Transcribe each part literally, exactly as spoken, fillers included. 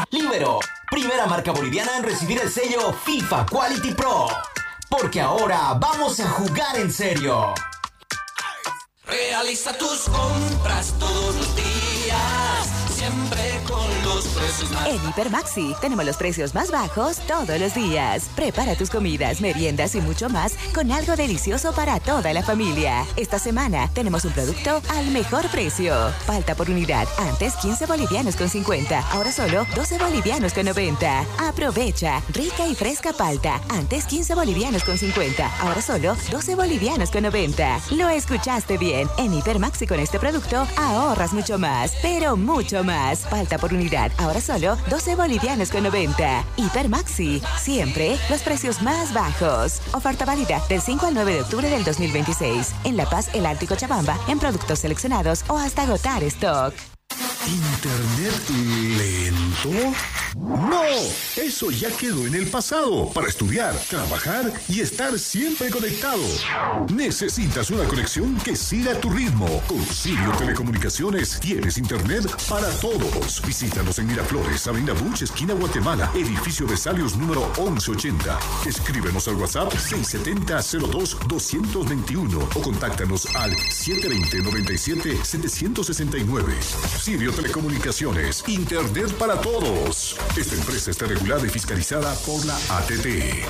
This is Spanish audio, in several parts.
Libero, primera marca boliviana en recibir el sello FIFA Quality Pro. Porque ahora vamos a jugar en serio. Realiza tus compras todos los días, siempre con los precios más bajos. En Hipermaxi tenemos los precios más bajos todos los días. Prepara tus comidas, meriendas y mucho más con algo delicioso para toda la familia. Esta semana tenemos un producto al mejor precio. Palta por unidad, antes quince bolivianos con cincuenta, ahora solo doce bolivianos con noventa. Aprovecha, rica y fresca palta, antes quince bolivianos con cincuenta, ahora solo doce bolivianos con noventa. Lo escuchaste bien. En Hipermaxi con este producto ahorras mucho más, pero mucho más. Palta por unidad, ahora solo doce bolivianos con noventa. Hipermaxi, siempre los precios más bajos. Oferta válida del cinco al nueve de octubre del dos mil veintiséis. En La Paz, El Alto y Cochabamba, en productos seleccionados o hasta agotar stock. ¿Internet lento? ¡No! Eso ya quedó en el pasado. Para estudiar, trabajar y estar siempre conectado. Necesitas una conexión que siga tu ritmo. Con Sirio Telecomunicaciones tienes internet para todos. Visítanos en Miraflores, Avenida Buch, esquina Guatemala, edificio Vesalios número once ochenta. Escríbenos al WhatsApp seis siete cero cero dos dos dos uno o contáctanos al siete dos cero nueve siete siete seis nueve. Sirio Telecomunicaciones, internet para todos. Esta empresa está regulada y fiscalizada por la A T T.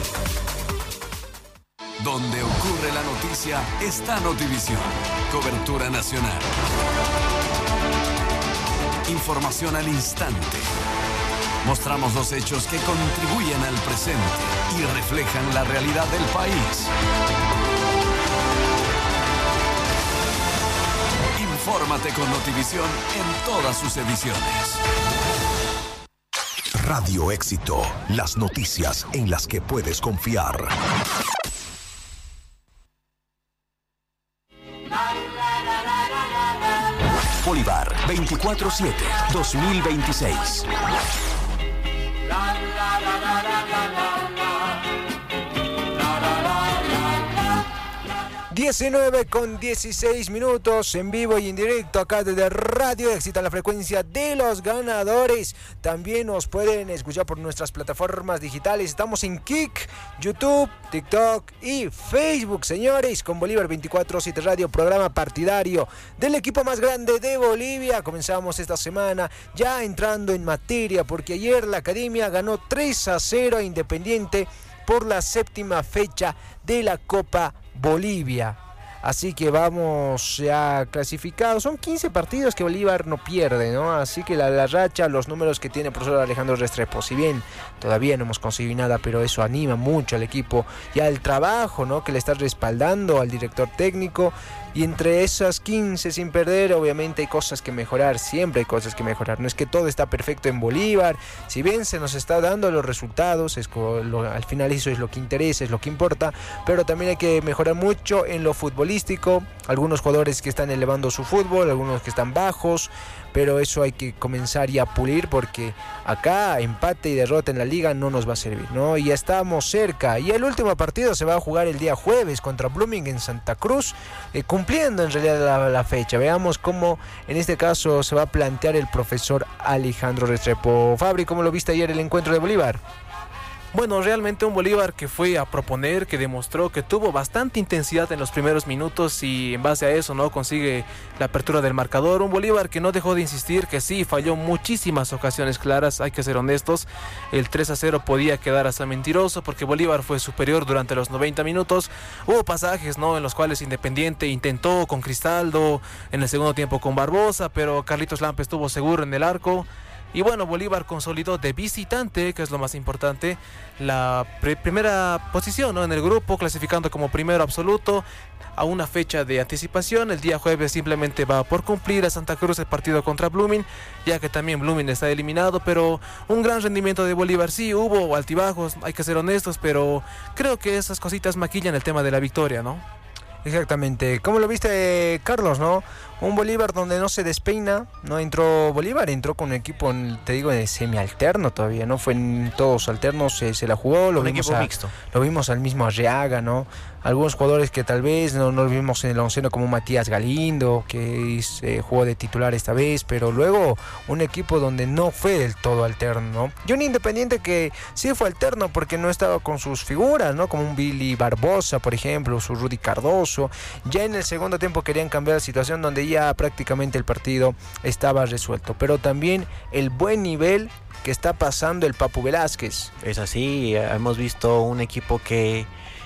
Donde ocurre la noticia está Notivisión. Cobertura nacional. Información al instante. Mostramos los hechos que contribuyen al presente y reflejan la realidad del país. Infórmate con Notivisión en todas sus ediciones. Radio Éxito, las noticias en las que puedes confiar. Bolívar veinticuatro siete dos mil veintiséis. diecinueve con dieciséis minutos en vivo y en directo acá desde Radio Éxito, la frecuencia de los ganadores. También nos pueden escuchar por nuestras plataformas digitales. Estamos en Kik, YouTube, TikTok y Facebook, señores, con Bolívar veinticuatro siete Radio, programa partidario del equipo más grande de Bolivia. Comenzamos esta semana ya entrando en materia porque ayer la Academia ganó tres a cero a Independiente por la séptima fecha de la Copa Bolivia. Así que vamos ya clasificados. Son quince partidos que Bolívar no pierde, ¿no? Así que la, la racha, los números que tiene el profesor Alejandro Restrepo, si bien todavía no hemos conseguido nada, pero eso anima mucho al equipo y al trabajo, ¿no?, que le está respaldando al director técnico. Y entre esas quince sin perder, obviamente hay cosas que mejorar, siempre hay cosas que mejorar. No es que todo está perfecto en Bolívar, si bien se nos está dando los resultados, es lo, al final eso es lo que interesa, es lo que importa, pero también hay que mejorar mucho en lo futbolístico. Algunos jugadores que están elevando su fútbol, algunos que están bajos, pero eso hay que comenzar ya a pulir porque acá empate y derrota en la liga no nos va a servir, ¿no? Y ya estamos cerca. Y el último partido se va a jugar el día jueves contra Blooming en Santa Cruz, eh, cumpliendo en realidad la, la fecha. Veamos cómo en este caso se va a plantear el profesor Alejandro Restrepo. Fabri, ¿cómo lo viste ayer el encuentro de Bolívar? Bueno, realmente un Bolívar que fue a proponer, que demostró que tuvo bastante intensidad en los primeros minutos y en base a eso no consigue la apertura del marcador. Un Bolívar que no dejó de insistir, que sí, falló muchísimas ocasiones claras, hay que ser honestos. El tres a cero podía quedar hasta mentiroso porque Bolívar fue superior durante los noventa minutos. Hubo pasajes, ¿no?, en los cuales Independiente intentó con Cristaldo, en el segundo tiempo con Barbosa, pero Carlitos Lampe estuvo seguro en el arco. Y bueno, Bolívar consolidó de visitante, que es lo más importante, la pre- primera posición, ¿no?, en el grupo, clasificando como primero absoluto a una fecha de anticipación. El día jueves simplemente va por cumplir a Santa Cruz el partido contra Blooming, ya que también Blooming está eliminado, pero un gran rendimiento de Bolívar. Sí, hubo altibajos, hay que ser honestos, pero creo que esas cositas maquillan el tema de la victoria, ¿no? Exactamente. ¿Cómo lo viste, Carlos, no? Un Bolívar donde no se despeina, no entró Bolívar, entró con un equipo, te digo, de semi-alterno todavía, no fue en todos alternos, se, se la jugó, lo un vimos equipo a, mixto. Lo vimos al mismo Arriaga, ¿no? Algunos jugadores que tal vez no, no lo vimos en el onceno como Matías Galindo, que eh, jugó de titular esta vez, pero luego un equipo donde no fue del todo alterno, ¿no? Y un Independiente que sí fue alterno porque no estaba con sus figuras, ¿no? Como un Billy Barbosa, por ejemplo, su Rudy Cardoso. Ya en el segundo tiempo querían cambiar la situación donde ya prácticamente el partido estaba resuelto, pero también el buen nivel que está pasando el Papu Velázquez. Es así, hemos visto un equipo que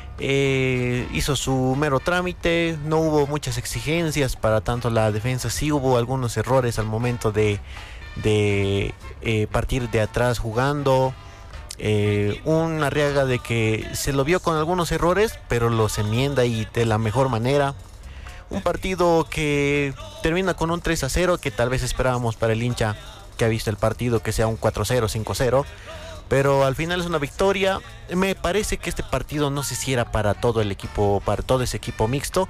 eh, hizo su mero trámite, no hubo muchas exigencias para tanto la defensa, sí hubo algunos errores al momento de, de eh, partir de atrás jugando. Eh, un Arriaga de que se lo vio con algunos errores, pero los enmienda y de la mejor manera. Un partido que termina con un tres a cero, que tal vez esperábamos para el hincha que ha visto el partido que sea un cuatro cero, cinco cero, pero al final es una victoria. Me parece que este partido no sé si era para todo el equipo, para todo ese equipo mixto,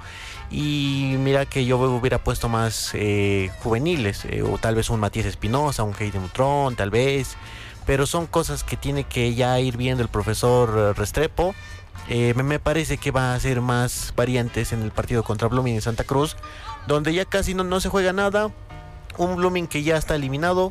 y mira que yo hubiera puesto más eh, juveniles, eh, o tal vez un Matías Espinosa, un Hayden Mutrón, tal vez, pero son cosas que tiene que ya ir viendo el profesor Restrepo. Eh, me parece que va a hacer más variantes en el partido contra Blooming en Santa Cruz, donde ya casi no, no se juega nada. Un Blooming que ya está eliminado,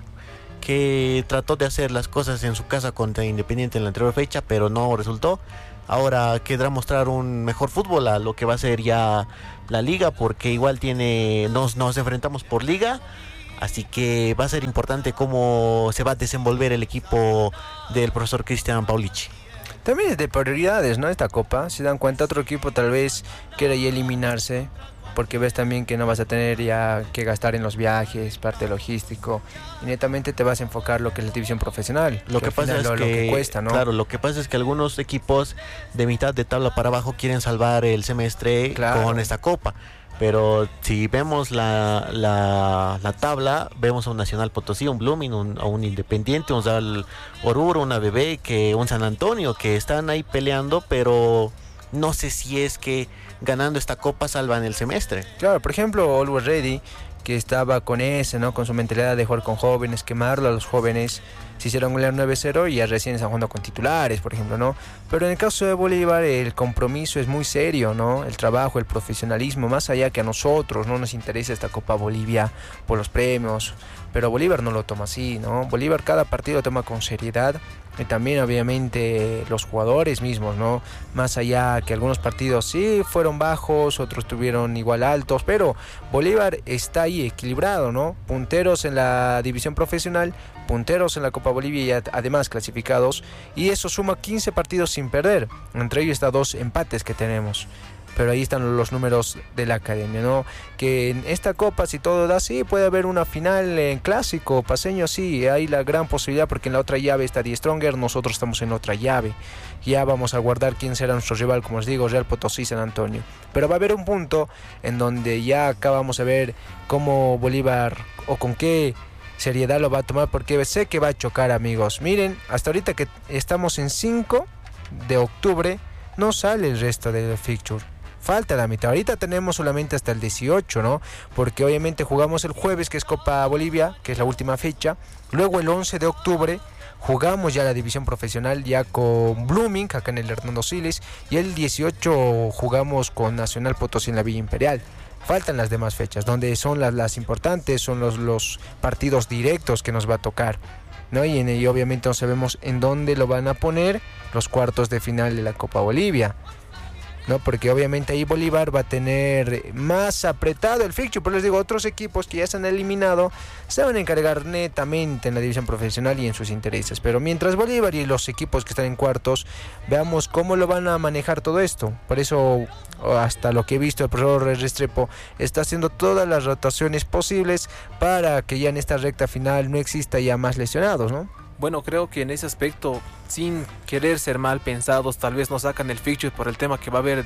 que trató de hacer las cosas en su casa contra Independiente en la anterior fecha, pero no resultó. Ahora quedará mostrar un mejor fútbol a lo que va a ser ya la liga, porque igual tiene nos, nos enfrentamos por liga, así que va a ser importante cómo se va a desenvolver el equipo del profesor Cristian Paulici. También es de prioridades, ¿no? Esta copa, si dan cuenta, otro equipo tal vez quiera ya eliminarse, porque ves también que no vas a tener ya que gastar en los viajes, parte logístico, y netamente te vas a enfocar lo que es la división profesional. Lo que, que pasa es lo, que, lo que cuesta, ¿no? Claro, lo que pasa es que algunos equipos de mitad de tabla para abajo quieren salvar el semestre, claro, con esta copa. Pero si vemos la, la, la tabla, vemos a un Nacional Potosí, un Blooming, un, a un Independiente, un Zal Oruro, una B B, que un San Antonio, que están ahí peleando, pero no sé si es que ganando esta copa salvan el semestre. Claro, por ejemplo, Always Ready, que estaba con ese, ¿no? Con su mentalidad de jugar con jóvenes, quemarlo a los jóvenes, se hicieron golear nueve cero y ya recién están jugando con titulares, por ejemplo, ¿no? Pero en el caso de Bolívar, el compromiso es muy serio, ¿no? El trabajo, el profesionalismo, más allá que a nosotros no nos interesa esta Copa Bolivia por los premios, pero Bolívar no lo toma así, ¿no? Bolívar cada partido lo toma con seriedad, y también obviamente los jugadores mismos, ¿no? Más allá que algunos partidos sí fueron bajos, otros tuvieron igual altos, pero Bolívar está ahí equilibrado, ¿no? Punteros en la división profesional, punteros en la Copa Bolivia y además clasificados, y eso suma quince partidos sin perder, entre ellos está dos empates que tenemos. Pero ahí están los números de la academia, ¿no? Que en esta copa, si todo da así, puede haber una final en clásico paseño, sí, hay la gran posibilidad, porque en la otra llave está Die Stronger, nosotros estamos en otra llave. Ya vamos a guardar quién será nuestro rival, como os digo, Real Potosí, San Antonio. Pero va a haber un punto en donde ya acá vamos a ver cómo Bolívar, o con qué seriedad lo va a tomar, porque sé que va a chocar, amigos. Miren, hasta ahorita que estamos en cinco de octubre, no sale el resto del fixture. Falta la mitad, ahorita tenemos solamente hasta el dieciocho, ¿no? Porque obviamente jugamos el jueves, que es Copa Bolivia, que es la última fecha. Luego el once de octubre jugamos ya la división profesional ya con Blooming, acá en el Hernando Siles. Y el dieciocho jugamos con Nacional Potosí en la Villa Imperial. Faltan las demás fechas, donde son las, las importantes, son los, los partidos directos que nos va a tocar, ¿no? Y, en, y obviamente no sabemos en dónde lo van a poner los cuartos de final de la Copa Bolivia, ¿no? Porque obviamente ahí Bolívar va a tener más apretado el fixture, pero les digo, otros equipos que ya se han eliminado se van a encargar netamente en la división profesional y en sus intereses, pero mientras Bolívar y los equipos que están en cuartos, veamos cómo lo van a manejar todo esto. Por eso, hasta lo que he visto, el profesor Restrepo está haciendo todas las rotaciones posibles para que ya en esta recta final no exista ya más lesionados, ¿no? Bueno, creo que en ese aspecto, sin querer ser mal pensados, tal vez nos sacan el fixture por el tema que va a haber de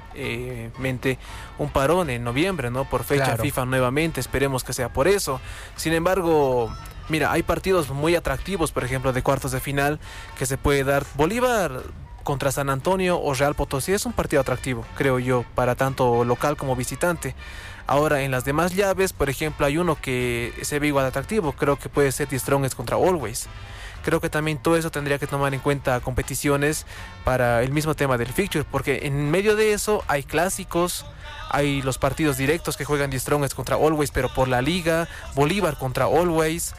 igualmente eh, un parón en noviembre, ¿no? Por fecha claro. FIFA nuevamente, esperemos que sea por eso. Sin embargo, mira, hay partidos muy atractivos, por ejemplo, de cuartos de final que se puede dar. Bolívar contra San Antonio o Real Potosí es un partido atractivo, creo yo, para tanto local como visitante. Ahora, en las demás llaves, por ejemplo, hay uno que se ve igual atractivo. Creo que puede ser The Strongest contra Always. Creo que también todo eso tendría que tomar en cuenta competiciones para el mismo tema del fixture, porque en medio de eso hay clásicos, hay los partidos directos que juegan The Strongest contra Always, pero por la liga, Bolívar contra Always.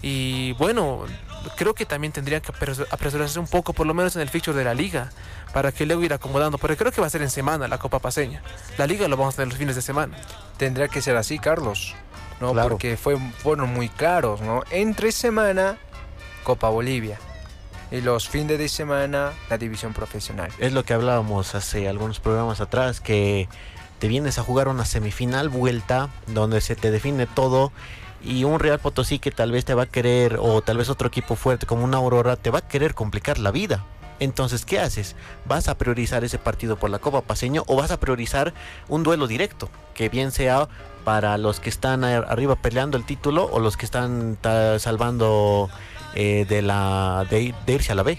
Y bueno, creo que también tendrían que apresurarse un poco, por lo menos en el fixture de la liga, para que luego ir acomodando, porque creo que va a ser en semana la Copa Paceña. La liga lo vamos a tener los fines de semana. Tendrá que ser así, Carlos, ¿no? Claro. Porque fue, fueron muy claros, ¿no? Entre semana, Copa Bolivia. Y los fines de semana, la división profesional. Es lo que hablábamos hace algunos programas atrás, que te vienes a jugar una semifinal vuelta, donde se te define todo, y un Real Potosí que tal vez te va a querer, o tal vez otro equipo fuerte como una Aurora, te va a querer complicar la vida. Entonces, ¿qué haces? ¿Vas a priorizar ese partido por la Copa Paceño o vas a priorizar un duelo directo? Que bien sea para los que están arriba peleando el título o los que están salvando eh, de, la, de, de irse a la B.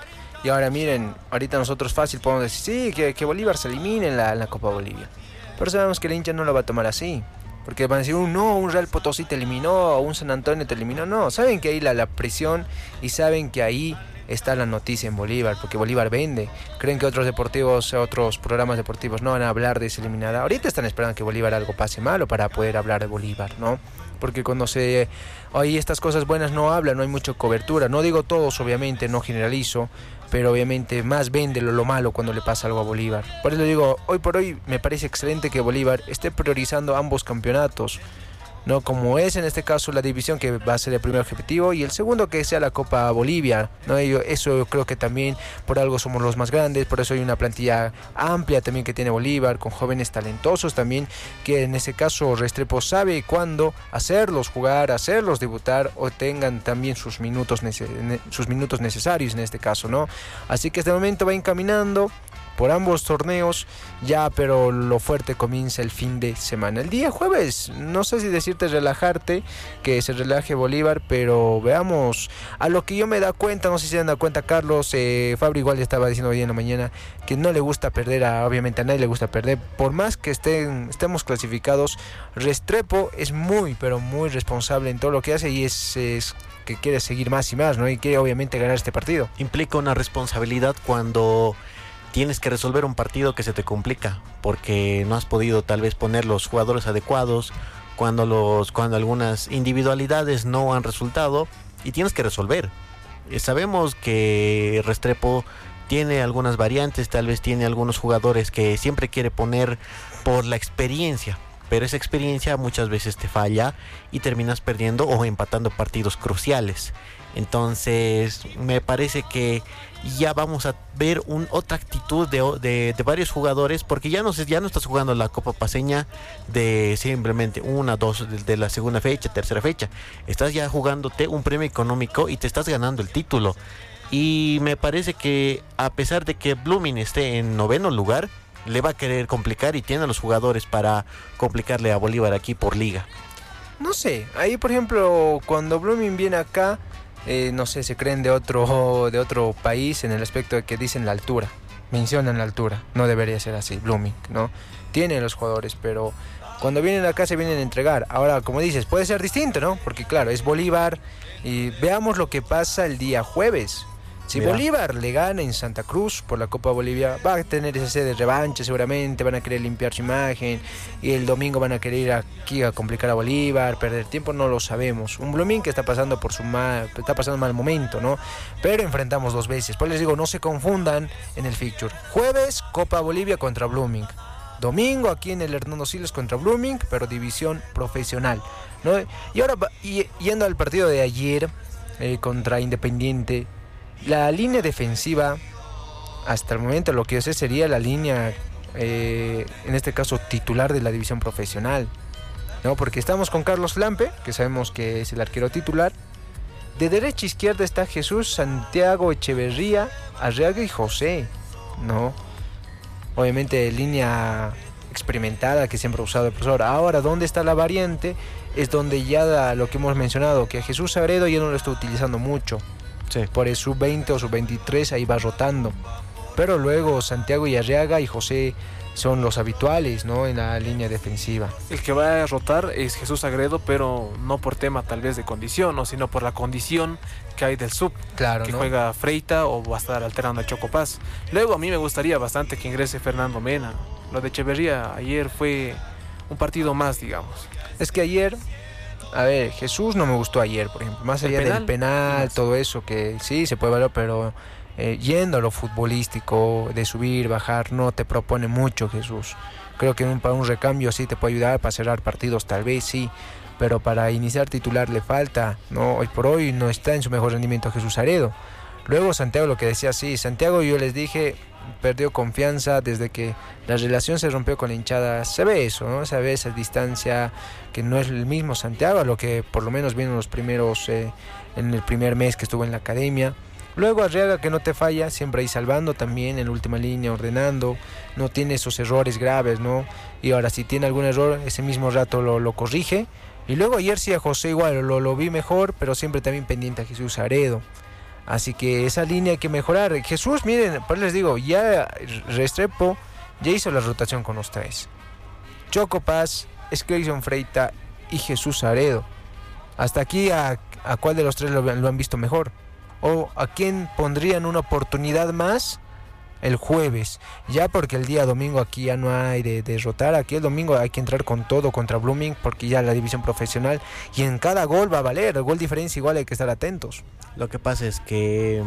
Y ahora miren, ahorita nosotros fácil podemos decir, sí, que, que Bolívar se elimine en la, en la Copa Bolivia. Pero sabemos que el hincha no lo va a tomar así. Porque van a decir, un, no, un Real Potosí te eliminó, o un San Antonio te eliminó. No, saben que ahí la, la presión y saben que ahí está la noticia en Bolívar, porque Bolívar vende. Creen que otros deportivos, otros programas deportivos no van a hablar de esa eliminada. Ahorita están esperando que Bolívar algo pase malo para poder hablar de Bolívar, ¿no? Porque cuando se oye estas cosas buenas no hablan, no hay mucha cobertura. No digo todos, obviamente, no generalizo, pero obviamente más vende lo, lo malo cuando le pasa algo a Bolívar. Por eso digo, hoy por hoy me parece excelente que Bolívar esté priorizando ambos campeonatos, ¿no? Como es en este caso la división, que va a ser el primer objetivo, y el segundo que sea la Copa Bolivia, ¿no? Yo, eso yo creo que también por algo somos los más grandes, por eso hay una plantilla amplia también que tiene Bolívar, con jóvenes talentosos también, que en ese caso Restrepo sabe cuándo hacerlos jugar, hacerlos debutar, o tengan también sus minutos, nece- sus minutos necesarios en este caso, ¿no? Así que este momento va encaminando por ambos torneos ya, pero lo fuerte comienza el fin de semana. El día jueves, no sé si decirte relajarte, que se relaje Bolívar, pero veamos a lo que yo me da cuenta, no sé si se dan cuenta, Carlos, eh, Fabri igual ya estaba diciendo hoy en la mañana que no le gusta perder, a, obviamente a nadie le gusta perder, por más que estén, estemos clasificados. Restrepo es muy, pero muy responsable en todo lo que hace, y es, es que quiere seguir más y más, ¿no? Y quiere obviamente ganar este partido. Implica una responsabilidad cuando tienes que resolver un partido que se te complica, porque no has podido tal vez poner los jugadores adecuados, cuando, los, cuando algunas individualidades no han resultado, y tienes que resolver. Eh, sabemos que Restrepo tiene algunas variantes, tal vez tiene algunos jugadores que siempre quiere poner por la experiencia, pero esa experiencia muchas veces te falla y terminas perdiendo o empatando partidos cruciales. Entonces me parece que ya vamos a ver un, otra actitud de, de, de varios jugadores, porque ya no, ya no estás jugando la Copa Paceña de simplemente una, dos de, de la segunda fecha, tercera fecha. Estás ya jugándote un premio económico y te estás ganando el título. Y me parece que a pesar de que Blooming esté en noveno lugar, le va a querer complicar y tiene a los jugadores para complicarle a Bolívar aquí por liga. No sé, ahí por ejemplo cuando Blooming viene acá, Eh, no sé, se creen de otro de otro país en el aspecto de que dicen la altura, mencionan la altura. No debería ser así, Blooming, ¿no? Tienen los jugadores, pero cuando vienen acá se vienen a entregar. Ahora, como dices, puede ser distinto, ¿no? Porque claro, es Bolívar, y veamos lo que pasa el día jueves. Si Mira. Bolívar le gana en Santa Cruz por la Copa Bolivia, va a tener esa sede de revancha seguramente, van a querer limpiar su imagen, y el domingo van a querer ir aquí a complicar a Bolívar, perder tiempo, no lo sabemos. Un Blooming que está pasando por su mal, está pasando mal momento, ¿no? Pero enfrentamos dos veces. Pues les digo, no se confundan en el fixture. Jueves, Copa Bolivia contra Blooming. Domingo aquí en el Hernando Siles contra Blooming, pero división profesional, ¿no? Y ahora, y, yendo al partido de ayer eh, contra Independiente, la línea defensiva, hasta el momento lo que yo sé sería la línea, eh, en este caso titular de la división profesional, ¿no? Porque estamos con Carlos Lampe, que sabemos que es el arquero titular. De derecha a izquierda está Jesús, Santiago, Echeverría, Arriaga y José, ¿no? Obviamente línea experimentada que siempre ha usado el profesor. Ahora, ¿dónde está la variante? Es donde ya da lo que hemos mencionado, que a Jesús Sagredo ya no lo está utilizando mucho. Sí. Por el sub veinte o sub veintitrés ahí va rotando. Pero luego Santiago y Arriaga y José son los habituales, ¿no?, en la línea defensiva. El que va a rotar es Jesús Sagredo, pero no por tema tal vez de condición, ¿no?, sino por la condición que hay del sub, claro, que ¿no?, juega Freita o va a estar alterando a Choco Paz. Luego a mí me gustaría bastante que ingrese Fernando Mena. Lo de Echeverría ayer fue un partido más, digamos. Es que ayer, a ver, Jesús no me gustó ayer, por ejemplo, más allá del penal, todo eso que sí se puede valorar, pero eh, yendo a lo futbolístico, de subir, bajar, no te propone mucho Jesús. Creo que un, para un recambio sí te puede ayudar, para cerrar partidos tal vez sí, pero para iniciar titular le falta, ¿no? Hoy por hoy no está en su mejor rendimiento Jesús Sagredo. Luego Santiago, lo que decía, sí, Santiago, yo les dije, perdió confianza desde que la relación se rompió con la hinchada. Se ve eso, ¿no? Se ve esa distancia, que no es el mismo Santiago, a lo que por lo menos vino en los primeros, eh, en el primer mes que estuvo en la academia. Luego Arriaga, que no te falla, siempre ahí salvando también, en última línea, ordenando, no tiene esos errores graves, ¿no? Y ahora si tiene algún error, ese mismo rato lo, lo corrige. Y luego ayer sí a José igual, lo, lo vi mejor, pero siempre también pendiente a Jesús Sagredo. Así que esa línea hay que mejorar. Jesús, miren, pues les digo, ya Restrepo ya hizo la rotación con los tres. Choco Paz, Clayson Freita y Jesús Sagredo. Hasta aquí, ¿a, a cuál de los tres lo, lo han visto mejor? ¿O a quién pondrían una oportunidad más el jueves? Ya porque el día domingo aquí ya no hay de derrotar. Aquí el domingo hay que entrar con todo contra Blooming, porque ya la división profesional, y en cada gol va a valer. El gol diferencia igual hay que estar atentos. Lo que pasa es que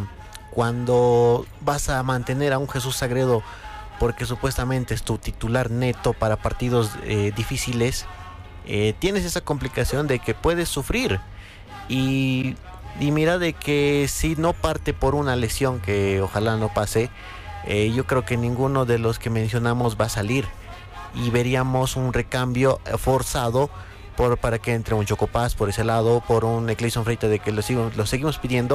cuando vas a mantener a un Jesús Sagredo, porque supuestamente es tu titular neto para partidos eh, difíciles, eh, tienes esa complicación de que puedes sufrir. Y, y mira de que si no parte por una lesión, que ojalá no pase, eh, yo creo que ninguno de los que mencionamos va a salir. Y veríamos un recambio forzado por, para que entre un Choco Paz por ese lado, por un Clayson Freita, de que lo, sigo, lo seguimos pidiendo.